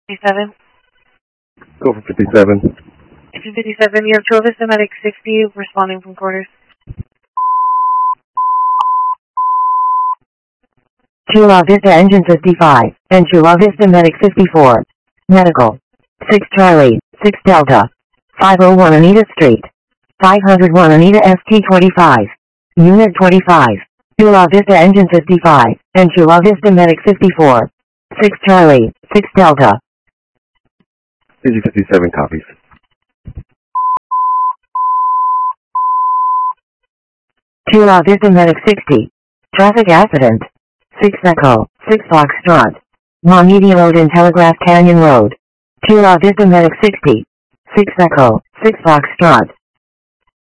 57. Go for 57. 57, you have Chula Vista Medic 60 responding from quarters. Chula Vista Engine 55, and Chula Vista Medic 54. Medical. 6 Charlie, 6 Delta. 501 Anita Street. 501 Anita ST25. Unit 25. Chula Vista Engine 55, and Chula Vista Medic 54. 6 Charlie, 6 Delta. Engine 57 copies. Chula Vista Medic 60. Traffic accident. 6 Echo, 6 Foxtrot. La Media Road in Telegraph Canyon Road. Chula Vista Medic 60. 6 Echo, 6 Foxtrot.